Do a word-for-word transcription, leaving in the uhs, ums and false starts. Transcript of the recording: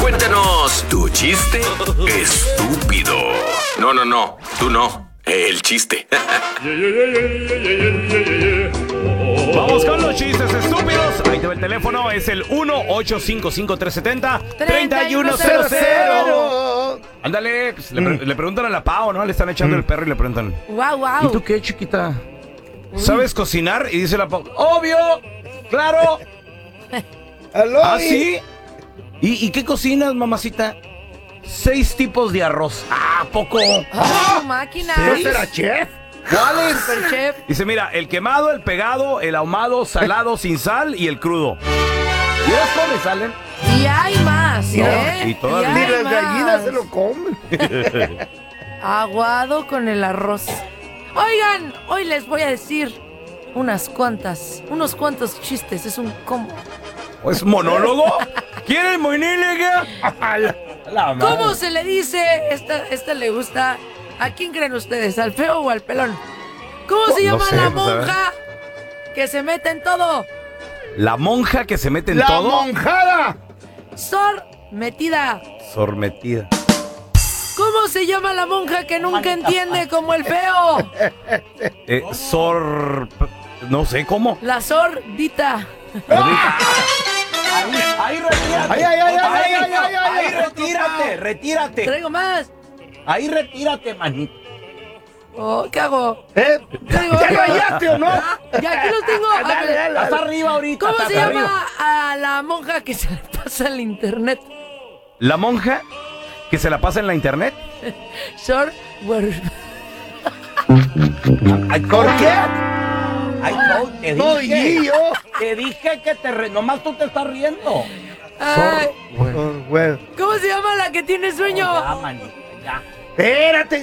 Cuéntanos tu chiste estúpido. No, no, no, tú no. El chiste. Vamos con los chistes estúpidos. Ahí te va el teléfono. Es el uno ocho cinco cinco, tres siete cero, tres uno cero cero. Ándale, pues, le, pre- le preguntan a la Pau, ¿no? Le están echando el perro y le preguntan: Wow, wow. ¿y tú qué, chiquita? ¿Sabes cocinar? Y dice la Pau: obvio, claro. ¿Ah, sí? ¿Y, ¿Y qué cocinas, mamacita? Seis tipos de arroz. ¿Ah, ¿a poco? ¡Ah, máquina! ¿No será chef? ¿Cuáles? Super chef. Dice, mira, el quemado, el pegado, el ahumado, salado sin sal y el crudo. ¿Y las comes, salen? Y hay más, ¿eh? Y todavía. Y hay Ni las más. gallinas se lo comen. Aguado con el arroz. Oigan, hoy les voy a decir unas cuantas, unos cuantos chistes. Es un combo. ¿Es monólogo? ¿Quieren monólogo? ¿Cómo se le dice? Esta, esta le gusta. ¿A quién creen ustedes? ¿Al feo o al pelón? ¿Cómo se No llama sé, la pues, a ver. monja que se mete en todo? La monja que se mete en ¡La todo. monjada! Sor metida. Sormetida. ¿Cómo se llama la monja que nunca entiende como el feo? Eh, sor... No sé cómo. La sordita. Ahí, ahí retírate. ¡Ay, ay, ay, ay, ay, ay, ay, Ahí ay! retírate, retírate. Traigo más. Ahí retírate, manito. Oh, ¿qué hago? ¿Eh? Traigo ¿Ya más. rayaste o no? Ya aquí los tengo. A Dale, ver, dale, Hasta dale. arriba ahorita. ¿Cómo hasta se arriba. llama a la monja que se le pasa el internet? La monja que se la pasa en la internet. Sor. ¿Por qué? Ay, no, te No, y yo. Te dije que te re... nomás tú te estás riendo. Ay, Oh, güey. ¿cómo se llama la que tiene sueño? Ya, manito, ya. Espérate.